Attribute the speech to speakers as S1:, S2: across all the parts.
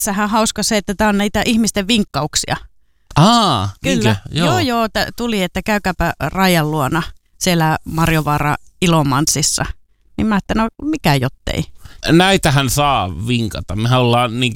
S1: Sehän on hauska se, että tämä on niitä ihmisten vinkkauksia.
S2: Kyllä.
S1: Joo, tuli, että käykääpä Rajan luona siellä Marjovaara Ilomantsissa. Niin mä ajattelin, no mikä jottei.
S2: Näitähän saa vinkata. Mehän ollaan niin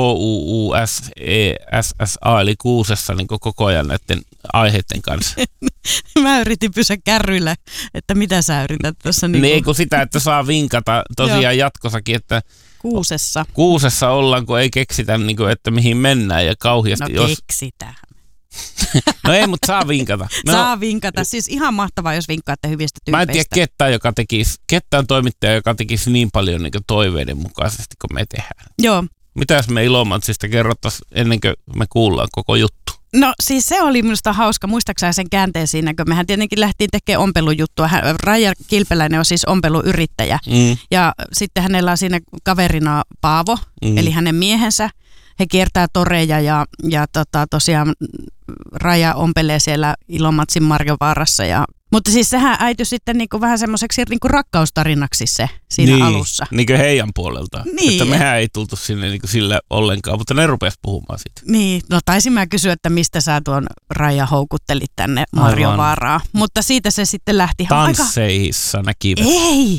S2: KUUSESSA eli kuusessa niin koko ajan näiden aiheiden kanssa.
S1: Mä yritin pysyä kärryillä, että mitä sä yrität tuossa.
S2: Niin kun sitä, että saa vinkata tosiaan jatkossakin, että Kuusessa ollaan, kun ei keksitä, niin kuin, että mihin mennään ja kauheasti.
S1: No keksitään.
S2: No ei, mutta saa vinkata.
S1: Saa vinkata. Siis ihan mahtavaa, jos vinkkaatte hyvistä tyypeistä.
S2: Mä en tiedä ketään toimittaja, joka tekisi niin paljon niin toiveiden mukaisesti kuin me tehdään.
S1: Joo.
S2: Mitäs me Ilomantsista kerrottaisiin ennen kuin me kuullaan koko juttu?
S1: No siis se oli minusta hauska. Muistaakseni sen käänteen siinä, kun mehän tietenkin lähtiin tekemään ompelujuttua. Raija Kilpeläinen on siis ompeluyrittäjä. Ja sitten hänellä on siinä kaverina Paavo, eli hänen miehensä. He kiertää toreja ja tosiaan Raja ompelee siellä Ilomantsin Marjovaarassa. Mutta siis sehän äityi sitten niinku vähän semmoiseksi niinku rakkaustarinaksi se siinä alussa.
S2: Niin kuin heidän puolelta.
S1: Niin.
S2: Että mehän ei tultu sinne niinku sille ollenkaan, mutta ne rupesi puhumaan siitä.
S1: Niin, no taisin mä kysyä, että mistä sä tuon Raija houkuttelit tänne Marjovaaraa. Mutta siitä se sitten lähti.
S2: Tansseissa näkivät.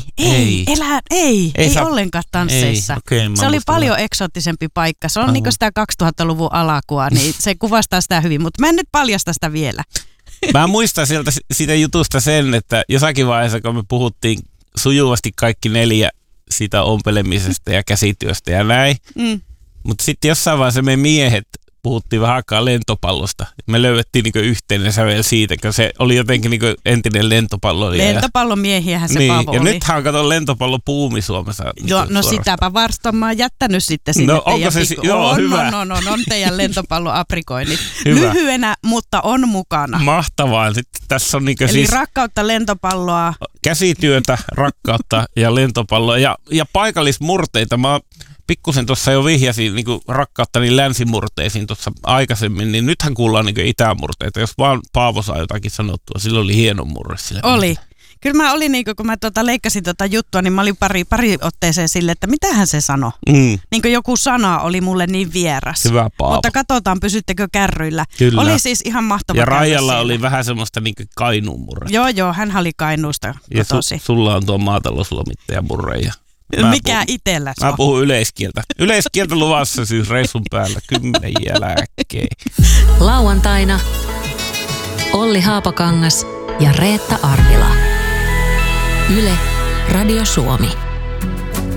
S1: Ei ollenkaan tansseissa.
S2: Okay,
S1: se oli paljon eksoottisempi paikka. Se on niinku sitä 2000-luvun alakua, niin se kuvastaa sitä hyvin, mutta mä en nyt paljasta sitä vielä.
S2: Mä muistan siitä jutusta sen, että jossakin vaiheessa, kun me puhuttiin sujuvasti kaikki 4 siitä ompelemisesta ja käsityöstä ja näin, mutta sitten jossain vaiheessa me miehet puhuttiin vähän aikaa lentopallosta. Me löydettiin niinku yhteinen sävel siitä, kun se oli jotenkin niinku entinen lentopallo.
S1: Lentopallomiehiähän se Paavo oli.
S2: Ja nythän kato lentopallopuumi Suomessa.
S1: Joo, no sitäpä varsta mä oon jättänyt sitten sinne.
S2: No onko se, hyvä.
S1: On teidän lentopalloaprikoinnit. Lyhyenä, mutta on mukana.
S2: Mahtavaa. Sitten tässä on niinku
S1: eli rakkautta lentopalloa.
S2: Käsityötä, rakkautta ja lentopalloa ja paikallismurteita. Mä pikkusen tuossa jo vihjasin niin rakkauttani länsimurteisiin tuossa aikaisemmin, niin nythän kuullaan niin itämurteita. Jos vaan Paavo saa jotakin sanottua, sillä oli hieno murre sille.
S1: Oli. Kyllä mä olin, niin kun mä leikkasin juttua, niin mä olin pari otteeseen sille, että mitähän se sanoi. Niin joku sana oli mulle niin vieras.
S2: Hyvä Paavo.
S1: Mutta katsotaan, pysyttekö kärryillä.
S2: Kyllä.
S1: Oli siis ihan mahtava.
S2: Ja Raijalla oli vähän semmoista niin Kainuun murretta.
S1: Joo, hän oli Kainuusta kotosi.
S2: Ja sulla on tuo maatalouslomittaja murre ja...
S1: Mikä itsellä?
S2: Mä puhun yleiskieltä. Yleiskieltä luvassa siis reissun päällä 10 jälkeen.
S3: Lauantaina Olli Haapakangas ja Reetta Arvila. Yle, Radio Suomi.